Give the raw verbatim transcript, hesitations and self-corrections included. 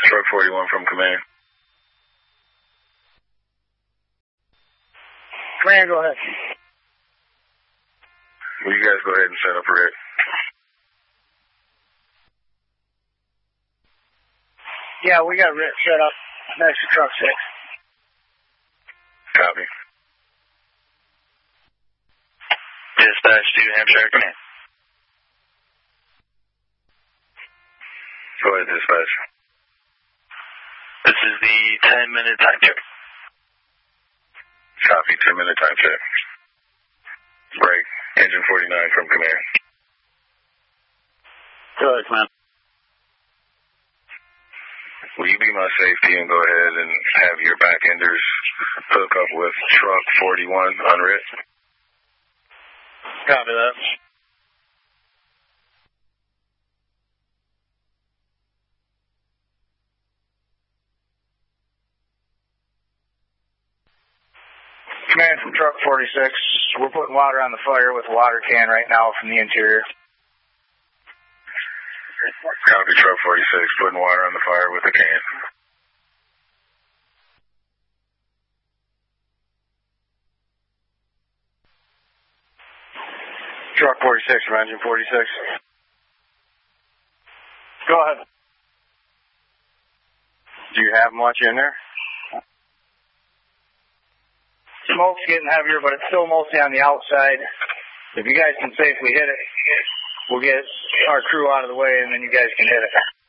Truck forty-one from command. Command, go ahead. Will you guys go ahead and set up a red? Yeah, we got red set up next to truck six. Copy. Dispatch to Hampshire command. Go ahead, dispatch. This is the ten minute time check. Copy, ten minute time check. Break. Engine forty-nine from command. Go ahead, command. Will you be my safety and go ahead and have your back enders hook up with truck forty-one unrit? Copy that. Command from truck forty-six. We're putting water on the fire with a water can right now from the interior. Copy, truck forty-six. Putting water on the fire with a can. Truck forty-six from engine forty-six. Go ahead. Do you have much in there? Smoke's getting heavier, but it's still mostly on the outside. If you guys can safely hit it, we'll get our crew out of the way, and then you guys can hit it.